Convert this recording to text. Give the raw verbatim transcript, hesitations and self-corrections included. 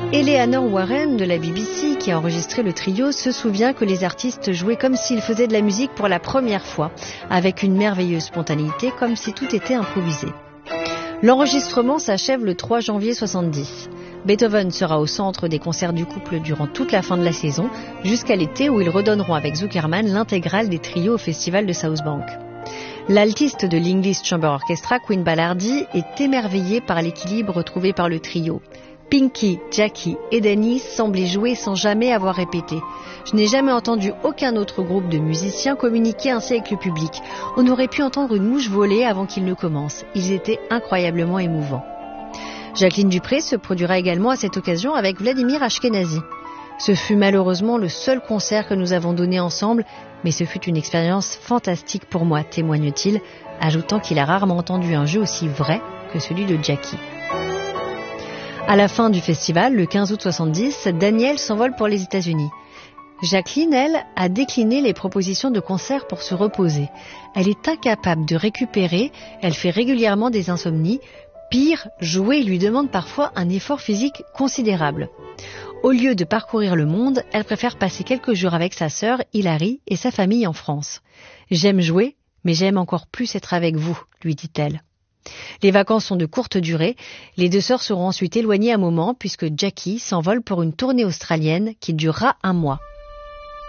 Eleanor Warren de la B B C, qui a enregistré le trio, se souvient que les artistes jouaient comme s'ils faisaient de la musique pour la première fois, avec une merveilleuse spontanéité, comme si tout était improvisé. L'enregistrement s'achève le trois janvier soixante-dix. Beethoven sera au centre des concerts du couple durant toute la fin de la saison, jusqu'à l'été où ils redonneront avec Zuckerman l'intégrale des trios au festival de South Bank. L'altiste de l'English Chamber Orchestra, Queen Ballardy, est émerveillée par l'équilibre trouvé par le trio. Pinky, Jackie et Dennis semblaient jouer sans jamais avoir répété. Je n'ai jamais entendu aucun autre groupe de musiciens communiquer ainsi avec le public. On aurait pu entendre une mouche voler avant qu'ils ne commencent. Ils étaient incroyablement émouvants. Jacqueline Dupré se produira également à cette occasion avec Vladimir Ashkenazy. Ce fut malheureusement le seul concert que nous avons donné ensemble, mais ce fut une expérience fantastique pour moi, témoigne-t-il, ajoutant qu'il a rarement entendu un jeu aussi vrai que celui de Jackie. À la fin du festival, le quinze août soixante-dix, Daniel s'envole pour les États-Unis. Jacqueline, elle, a décliné les propositions de concert pour se reposer. Elle est incapable de récupérer, elle fait régulièrement des insomnies. Pire, jouer lui demande parfois un effort physique considérable. Au lieu de parcourir le monde, elle préfère passer quelques jours avec sa sœur Hilary et sa famille en France. « J'aime jouer, mais j'aime encore plus être avec vous », lui dit-elle. Les vacances sont de courte durée. Les deux sœurs seront ensuite éloignées un moment puisque Jackie s'envole pour une tournée australienne qui durera un mois.